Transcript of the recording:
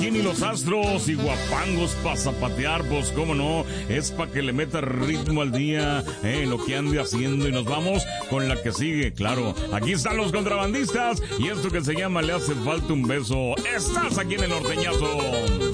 ¿Quién y los astros y guapangos para zapatear? Pues cómo no, es para que le meta ritmo al día, lo que ande haciendo. Y nos vamos con la que sigue, claro. Aquí están los contrabandistas y esto que se llama Le hace falta un beso. Estás aquí en el norteñazo.